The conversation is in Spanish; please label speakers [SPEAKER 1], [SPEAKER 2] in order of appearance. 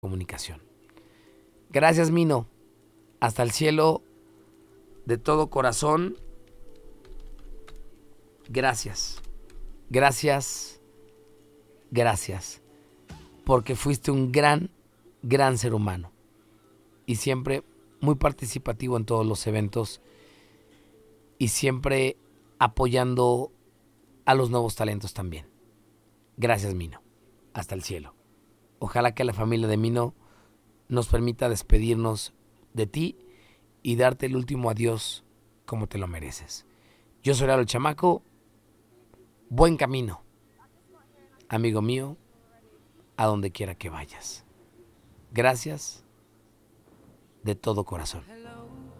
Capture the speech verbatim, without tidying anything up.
[SPEAKER 1] comunicación. Gracias, Mino. Hasta el cielo, de todo corazón. Gracias. Gracias. Gracias. Porque fuiste un gran, gran ser humano. Y siempre muy participativo en todos los eventos. Y siempre apoyando a los nuevos talentos también. Gracias, Mino. Hasta el cielo. Ojalá que la familia de Mino nos permita despedirnos de ti y darte el último adiós como te lo mereces. Yo soy Lalo el Chamaco. Buen camino, amigo mío, a donde quiera que vayas. Gracias de todo corazón.